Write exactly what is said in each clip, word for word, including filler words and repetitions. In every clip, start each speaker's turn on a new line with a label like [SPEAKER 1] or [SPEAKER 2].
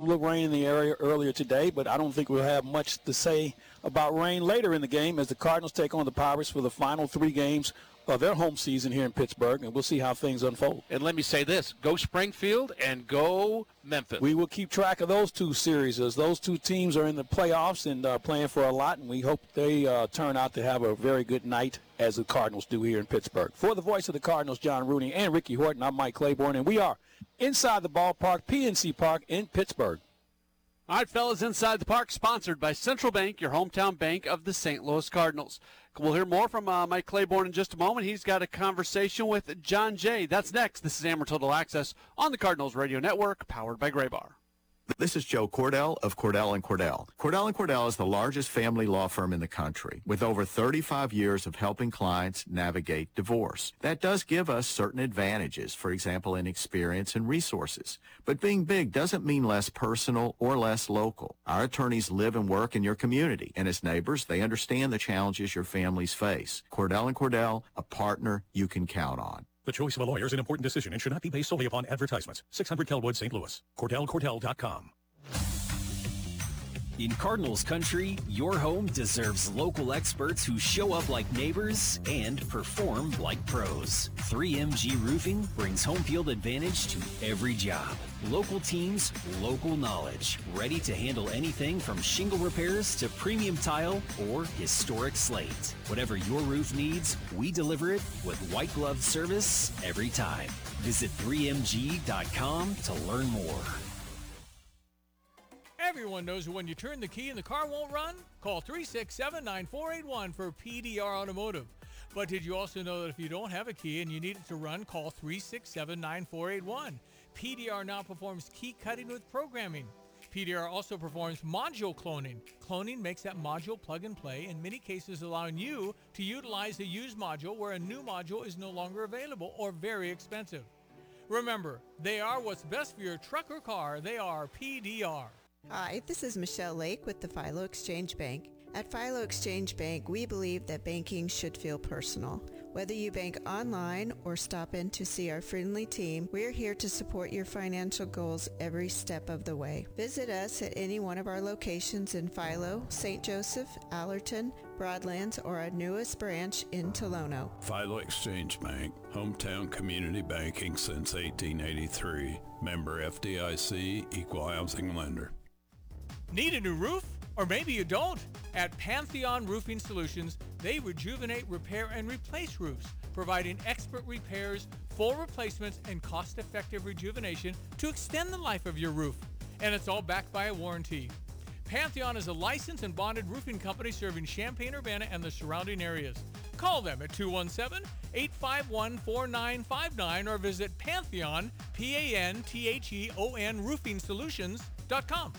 [SPEAKER 1] little rain in the area earlier today, but I don't think we'll have much to say about rain later in the game as the Cardinals take on the Pirates for the final three games of their home season here in Pittsburgh, and we'll see how things unfold.
[SPEAKER 2] And let me say this, go Springfield and go Memphis.
[SPEAKER 1] We will keep track of those two series as those two teams are in the playoffs and uh, playing for a lot, and we hope they uh, turn out to have a very good night as the Cardinals do here in Pittsburgh. For the voice of the Cardinals, John Rooney and Ricky Horton, I'm Mike Claiborne, and we are inside the ballpark, P N C Park in Pittsburgh.
[SPEAKER 3] All right, fellas, Inside the Park, sponsored by Central Bank, your hometown bank of the Saint Louis Cardinals. We'll hear more from uh, Mike Claiborne in just a moment. He's got a conversation with John Jay. That's next. This is Amber Total Access on the Cardinals Radio Network, powered by Graybar.
[SPEAKER 4] This is Joe Cordell of Cordell and Cordell. Cordell and Cordell is the largest family law firm in the country with over thirty-five years of helping clients navigate divorce. That does give us certain advantages, for example, in experience and resources. But being big doesn't mean less personal or less local. Our attorneys live and work in your community, and as neighbors, they understand the challenges your families face. Cordell and Cordell, a partner you can count on.
[SPEAKER 5] The choice of a lawyer is an important decision and should not be based solely upon advertisements. six hundred Kelwood, Saint Louis. Cordell Cordell dot com.
[SPEAKER 6] In Cardinals country, your home deserves local experts who show up like neighbors and perform like pros. three M G Roofing brings home field advantage to every job. Local teams, local knowledge, ready to handle anything from shingle repairs to premium tile or historic slate. Whatever your roof needs, we deliver it with white glove service every time. Visit three M G dot com to learn more.
[SPEAKER 7] Everyone knows that when you turn the key and the car won't run, call three six seven, nine four eight one for P D R Automotive. But did you also know that if you don't have a key and you need it to run, call three six seven, nine four eight one. P D R now performs key cutting with programming. P D R also performs module cloning. Cloning makes that module plug and play, in many cases allowing you to utilize a used module where a new module is no longer available or very expensive. Remember, they are what's best for your truck or car. They are P D R.
[SPEAKER 8] Hi, this is Michelle Lake with the Philo Exchange Bank. At Philo Exchange Bank, we believe that banking should feel personal. Whether you bank online or stop in to see our friendly team, we're here to support your financial goals every step of the way. Visit us at any one of our locations in Philo, Saint Joseph, Allerton, Broadlands, or our newest branch in Tolono.
[SPEAKER 9] Philo Exchange Bank, hometown community banking since eighteen eighty-three. Member F D I C, equal housing lender.
[SPEAKER 7] Need a new roof? Or maybe you don't. At Pantheon Roofing Solutions, they rejuvenate, repair, and replace roofs, providing expert repairs, full replacements, and cost-effective rejuvenation to extend the life of your roof. And it's all backed by a warranty. Pantheon is a licensed and bonded roofing company serving Champaign-Urbana and the surrounding areas. Call them at two one seven, eight five one, four nine five nine or visit Pantheon, P A N T H E O N, roofing solutions dot com.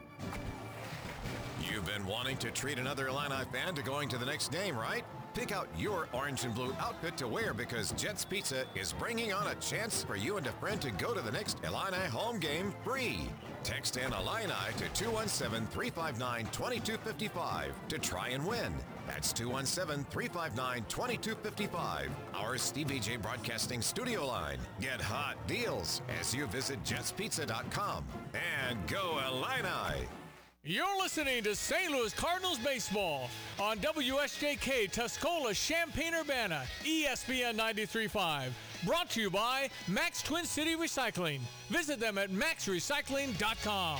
[SPEAKER 10] You've been wanting to treat another Illini fan to going to the next game, right? Pick out your orange and blue outfit to wear because Jets Pizza is bringing on a chance for you and a friend to go to the next Illini home game free. Text in Illini to two one seven, three five nine, two two five five to try and win. That's two one seven, three five nine, two two five five. Our Stevie J Broadcasting studio line. Get hot deals as you visit jets pizza dot com. And go Illini!
[SPEAKER 7] You're listening to Saint Louis Cardinals baseball on W S J K Tuscola, Champaign-Urbana, E S P N ninety-three point five. Brought to you by Max Twin City Recycling. Visit them at max recycling dot com.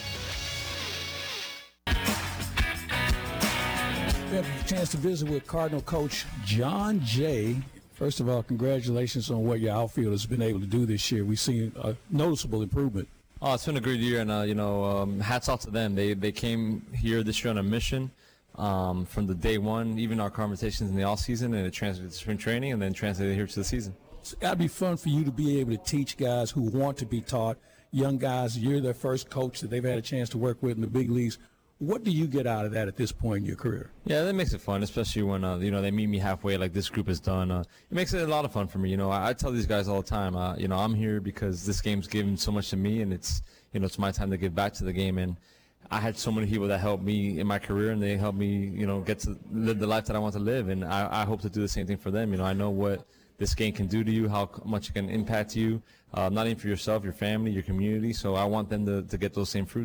[SPEAKER 1] We have a chance to visit with Cardinal coach John Jay. First of all, congratulations on what your outfield has been able to do this year. We've seen a noticeable improvement.
[SPEAKER 11] Oh, it's been a great year, and uh, you know, um, hats off to them. They they came here this year on a mission um, from the day one, even our conversations in the off season, and it translated to spring training, and then translated here to the season.
[SPEAKER 1] It's got to be fun for you to be able to teach guys who want to be taught, young guys. You're their first coach that they've had a chance to work with in the big leagues. What do you get out of that at this point in your career?
[SPEAKER 11] Yeah, that makes it fun, especially when uh, you know they meet me halfway, like this group has done. Uh, it makes it a lot of fun for me. You know, I, I tell these guys all the time. Uh, you know, I'm here because this game's given so much to me, and it's you know it's my time to give back to the game. And I had so many people that helped me in my career, and they helped me, you know, get to live the life that I want to live. And I, I hope to do the same thing for them. You know, I know what this game can do to you, how much it can impact you, uh, not even for yourself, your family, your community. So I want them to, to get those same fruits.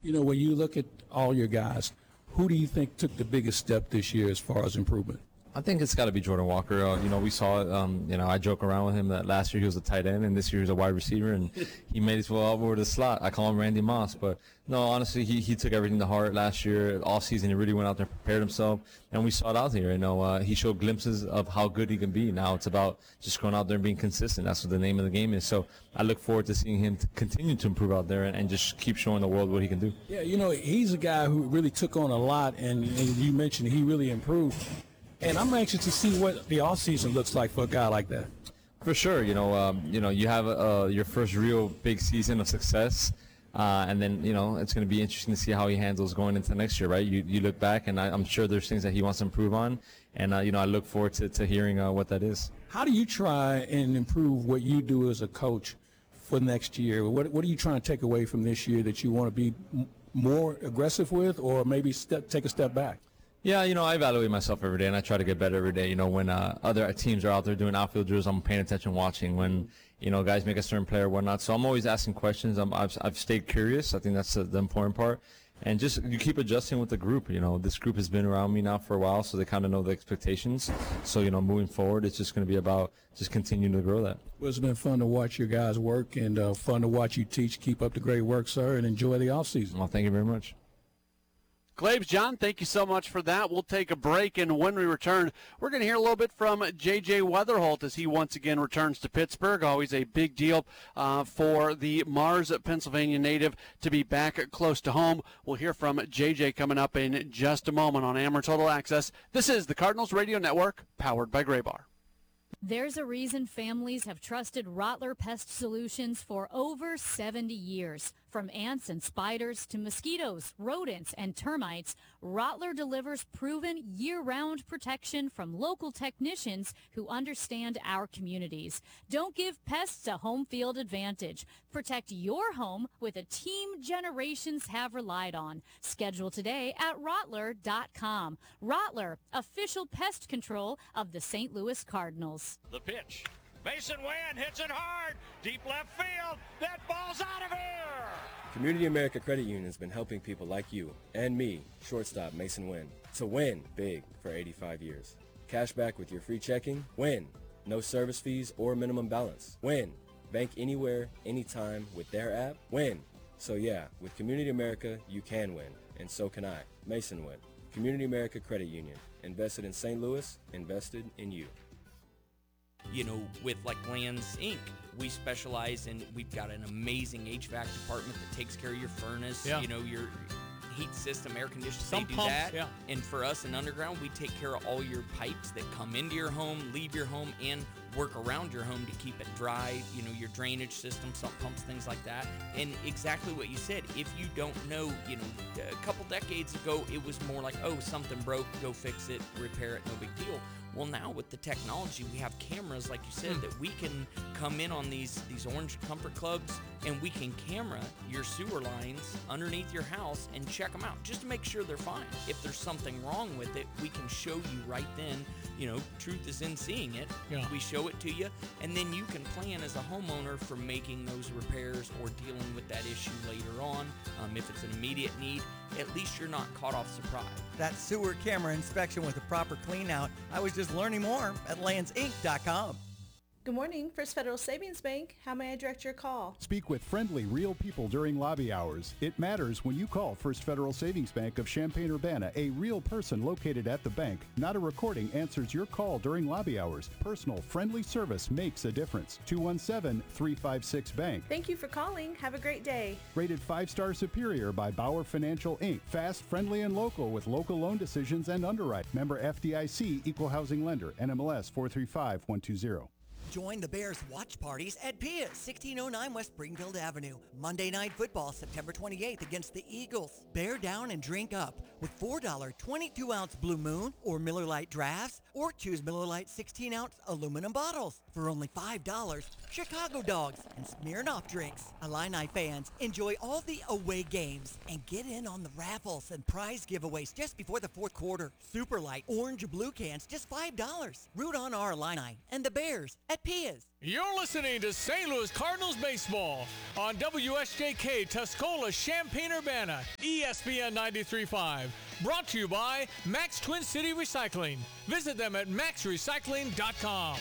[SPEAKER 1] You know, when you look at all your guys, who do you think took the biggest step this year as far as improvement?
[SPEAKER 11] I think it's got to be Jordan Walker. Uh, you know, we saw it. Um, you know, I joke around with him that last year he was a tight end and this year he's a wide receiver, and he made his way over the slot. I call him Randy Moss. But, no, honestly, he, he took everything to heart last year. All season, he really went out there and prepared himself, and we saw it out there. You know, uh, he showed glimpses of how good he can be. Now it's about just going out there and being consistent. That's what the name of the game is. So I look forward to seeing him to continue to improve out there and, and just keep showing the world what he can do.
[SPEAKER 1] Yeah, you know, he's a guy who really took on a lot, and, and you mentioned he really improved. And I'm anxious to see what the offseason looks like for a guy like that.
[SPEAKER 11] For sure, you know, um, you know, you have uh, your first real big season of success, uh, and then you know it's going to be interesting to see how he handles going into next year, right? You you look back, and I, I'm sure there's things that he wants to improve on, and uh, you know I look forward to, to hearing uh, what that is.
[SPEAKER 1] How do you try and improve what you do as a coach for next year? What what are you trying to take away from this year that you want to be m- more aggressive with, or maybe step, take a step back?
[SPEAKER 11] Yeah, you know, I evaluate myself every day, and I try to get better every day. You know, when uh, other teams are out there doing outfield drills, I'm paying attention, watching. When, you know, guys make a certain play or whatnot. So I'm always asking questions. I'm, I've, I've stayed curious. I think that's the, the important part. And just you keep adjusting with the group. You know, this group has been around me now for a while, so they kind of know the expectations. So, you know, moving forward, it's just going to be about just continuing to grow that.
[SPEAKER 1] Well, it's been fun to watch your guys work and uh, fun to watch you teach. Keep up the great work, sir, and enjoy the offseason.
[SPEAKER 11] Well, thank you very much.
[SPEAKER 3] Glabes, John, thank you so much for that. We'll take a break, and when we return, we're going to hear a little bit from J J Weatherholt as he once again returns to Pittsburgh. Always a big deal uh, for the Mars, Pennsylvania native to be back close to home. We'll hear from J J coming up in just a moment on Ameren Total Access. This is the Cardinals Radio Network, powered by Graybar.
[SPEAKER 12] There's a reason families have trusted Rottler Pest Solutions for over seventy years. From ants and spiders to mosquitoes, rodents, and termites, Rottler delivers proven year-round protection from local technicians who understand our communities. Don't give pests a home field advantage. Protect your home with a team generations have relied on. Schedule today at Rottler dot com. Rottler, official pest control of the Saint Louis Cardinals.
[SPEAKER 13] The pitch. Mason Wynn hits it hard. Deep left field. That ball's out of here.
[SPEAKER 14] Community America Credit Union has been helping people like you and me, shortstop Mason Wynn, to win big for eighty-five years. Cash back with your free checking. Win. No service fees or minimum balance. Win. Bank anywhere, anytime with their app. Win. So yeah, with Community America, you can win. And so can I. Mason Wynn. Community America Credit Union. Invested in Saint Louis. Invested in you.
[SPEAKER 15] You know, with like Lands Incorporated, we specialize in, we've got an amazing H V A C department that takes care of your furnace,
[SPEAKER 7] yeah.
[SPEAKER 15] you know, your heat system, air conditioning,
[SPEAKER 7] Some
[SPEAKER 15] they do
[SPEAKER 7] pumps,
[SPEAKER 15] that.
[SPEAKER 7] Yeah.
[SPEAKER 15] And for us in Underground, we take care of all your pipes that come into your home, leave your home, and work around your home to keep it dry, you know, your drainage system, sump pumps, things like that. And exactly what you said, if you don't know, you know, a couple decades ago, it was more like, oh, something broke, go fix it, repair it, no big deal. Well, now with the technology, we have cameras, like you said, mm. that we can come in on these, these Orange Comfort Clubs, and we can camera your sewer lines underneath your house and check them out just to make sure they're fine. If there's something wrong with it, we can show you right then. You know, truth is in seeing it.
[SPEAKER 7] Yeah.
[SPEAKER 15] We show it to you, and then you can plan as a homeowner for making those repairs or dealing with that issue later on. Um, if it's an immediate need, at least you're not caught off surprise.
[SPEAKER 16] That sewer camera inspection with a proper clean out. I was just learning more at lands inc dot com.
[SPEAKER 17] Good morning, First Federal Savings Bank. How may I direct your call?
[SPEAKER 18] Speak with friendly, real people during lobby hours. It matters when you call First Federal Savings Bank of Champaign-Urbana. A real person located at the bank, not a recording, answers your call during lobby hours. Personal, friendly service makes a difference. two one seven, three five six, bank.
[SPEAKER 17] Thank you for calling. Have a great day.
[SPEAKER 18] Rated five-star superior by Bauer Financial, Incorporated. Fast, friendly, and local with local loan decisions and underwrite. Member F D I C, Equal Housing Lender, N M L S four three five one two zero.
[SPEAKER 16] Join the Bears watch parties at P I A, sixteen oh nine West Springfield Avenue. Monday Night Football, September twenty-eighth against the Eagles. Bear down and drink up with four dollar twenty-two ounce Blue Moon or Miller Lite drafts, or choose Miller Lite sixteen ounce aluminum bottles. For only five dollars, Chicago dogs and Smirnoff drinks. Illini fans, enjoy all the away games and get in on the raffles and prize giveaways just before the fourth quarter. Super light orange or blue cans, just five dollars. Root on our Illini and the Bears at Pia's.
[SPEAKER 7] You're listening to Saint Louis Cardinals baseball on W S J K Tuscola, Champaign-Urbana, E S P N ninety-three point five. Brought to you by Max Twin City Recycling. Visit them at max recycling dot com.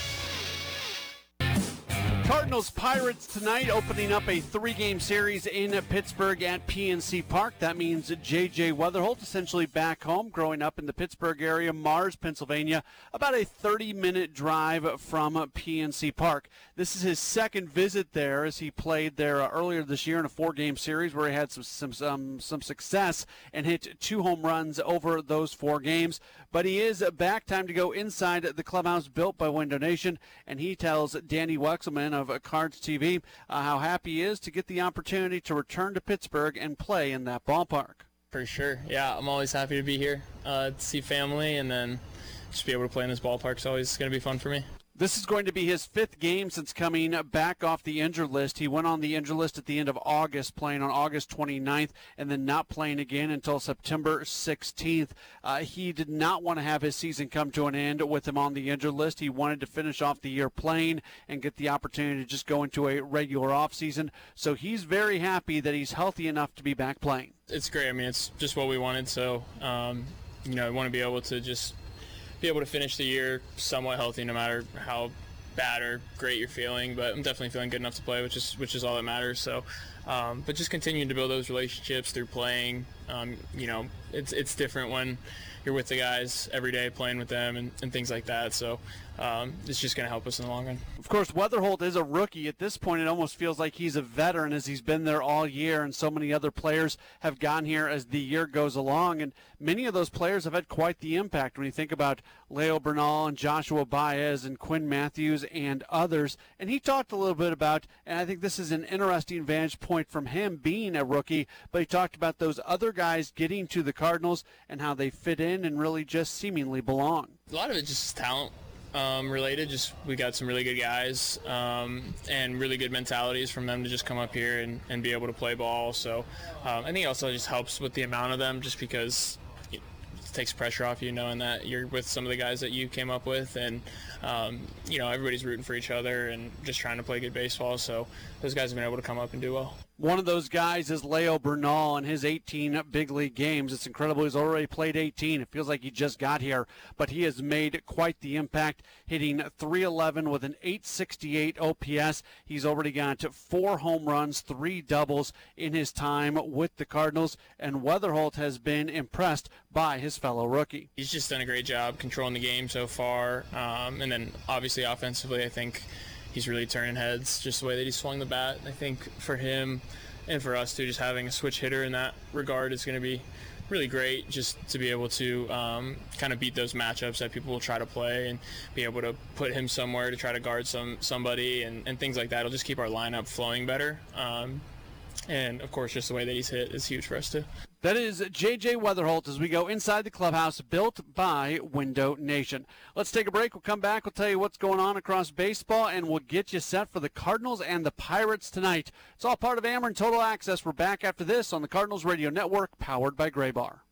[SPEAKER 3] Cardinals Pirates tonight, opening up a three-game series in Pittsburgh at P N C Park. That means J J Weatherholt essentially back home, growing up in the Pittsburgh area, Mars, Pennsylvania, about a thirty-minute drive from P N C Park. This is his second visit there, as he played there earlier this year in a four-game series where he had some some some, some success and hit two home runs over those four games. But he is back. Time to go inside the clubhouse built by Window Nation, and he tells Danny Wexelman of Cards T V uh, how happy he is to get the opportunity to return to Pittsburgh and play in that ballpark.
[SPEAKER 19] For sure. Yeah, I'm always happy to be here, uh, to see family, and then just be able to play in this ballpark is always going to be fun for me.
[SPEAKER 3] This is going to be his fifth game since coming back off the injured list. He went on the injured list at the end of August, playing on August twenty-ninth, and then not playing again until September sixteenth. Uh, he did not want to have his season come to an end with him on the injured list. He wanted to finish off the year playing and get the opportunity to just go into a regular offseason. So he's very happy that he's healthy enough to be back playing.
[SPEAKER 19] It's great. I mean, it's just what we wanted. So, um, you know, I want to be able to just be able to finish the year somewhat healthy, no matter how bad or great you're feeling. But I'm definitely feeling good enough to play, which is which is all that matters. So, um, but just continuing to build those relationships through playing. Um, you know, it's it's different when you're with the guys every day, playing with them and, and things like that. So um, it's just going to help us in the long run.
[SPEAKER 3] Of course, Weatherholt is a rookie. At this point, it almost feels like he's a veteran as he's been there all year, and so many other players have gone here as the year goes along, and many of those players have had quite the impact. When you think about Leo Bernal and Joshua Baez and Quinn Matthews and others, and he talked a little bit about, and I think this is an interesting vantage point from him being a rookie, but he talked about those other guys getting to the Cardinals and how they fit in and really just seemingly belong.
[SPEAKER 19] A lot of it just talent um, related. Just we got some really good guys um, and really good mentalities from them to just come up here and, and be able to play ball. So um, I think it also just helps with the amount of them, just because it takes pressure off you knowing that you're with some of the guys that you came up with, and um, you know, everybody's rooting for each other and just trying to play good baseball. So those guys have been able to come up and do well.
[SPEAKER 3] One of those guys is Leo Bernal in his eighteen big league games. It's incredible. He's already played eighteen. It feels like he just got here, but he has made quite the impact, hitting three eleven with an eight sixty-eight O P S. He's already got four home runs, three doubles in his time with the Cardinals, and Weatherholt has been impressed by his fellow rookie.
[SPEAKER 19] He's just done a great job controlling the game so far, um, and then obviously offensively, I think he's really turning heads, just the way that he swung the bat. I think for him and for us too, just having a switch hitter in that regard is going to be really great, just to be able to um, kind of beat those matchups that people will try to play and be able to put him somewhere to try to guard some somebody and, and things like that. It'll just keep our lineup flowing better. Um, and, of course, just the way that he's hit is huge for us too.
[SPEAKER 3] That is J J Weatherholt as we go inside the clubhouse built by Window Nation. Let's take a break. We'll come back. We'll tell you what's going on across baseball, and we'll get you set for the Cardinals and the Pirates tonight. It's all part of Ameren Total Access. We're back after this on the Cardinals Radio Network, powered by Gray Bar.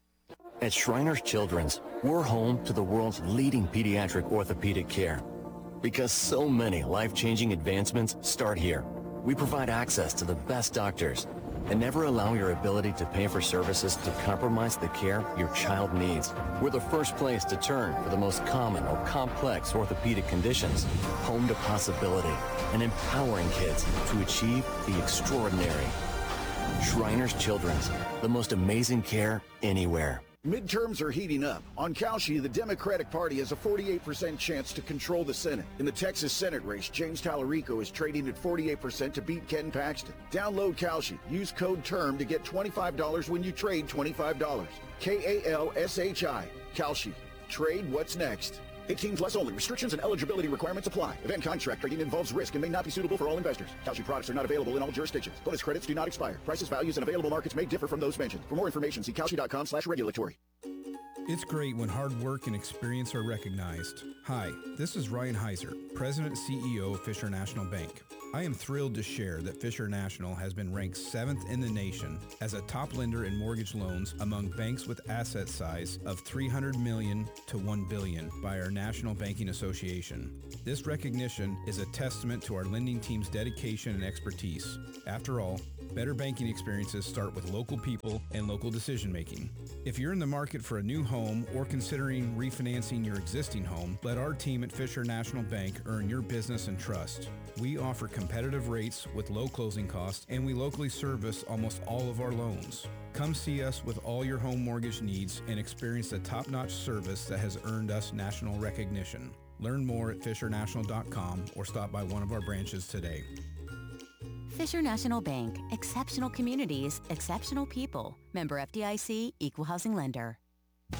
[SPEAKER 20] At Shriners Children's, we're home to the world's leading pediatric orthopedic care. Because so many life-changing advancements start here. We provide access to the best doctors and never allow your ability to pay for services to compromise the care your child needs. We're the first place to turn for the most common or complex orthopedic conditions. Home to possibility and empowering kids to achieve the extraordinary. Shriners Children's, the most amazing care anywhere.
[SPEAKER 21] Midterms are heating up. On Kalshi, the Democratic Party has a forty-eight percent chance to control the Senate. In the Texas Senate race, James Tallarico is trading at forty-eight percent to beat Ken Paxton. Download Kalshi. Use code TERM to get twenty-five dollars when you trade twenty-five dollars. K A L S H I. Kalshi. Trade what's next. eighteen plus only. Restrictions and eligibility requirements apply. Event contract trading involves risk and may not be suitable for all investors. Kalshi products are not available in all jurisdictions. Bonus credits do not expire. Prices, values, and available markets may differ from those mentioned. For more information, see Kalshi dot com slash regulatory.
[SPEAKER 2] It's great when hard work and experience are recognized. Hi, this is Ryan Heiser, President and C E O of Fisher National Bank. I am thrilled to share that Fisher National has been ranked seventh in the nation as a top lender in mortgage loans among banks with asset size of three hundred million dollars to one billion dollars by our National Banking Association. This recognition is a testament to our lending team's dedication and expertise. After all, better banking experiences start with local people and local decision making. If you're in the market for a new home or considering refinancing your existing home, let our team at Fisher National Bank earn your business and trust. We offer competitive rates with low closing costs, and we locally service almost all of our loans. Come see us with all your home mortgage needs and experience the top-notch service that has earned us national recognition. Learn more at fisher national dot com or stop by one of our branches today.
[SPEAKER 22] Fisher National Bank. Exceptional communities, exceptional people. Member F D I C, Equal Housing Lender.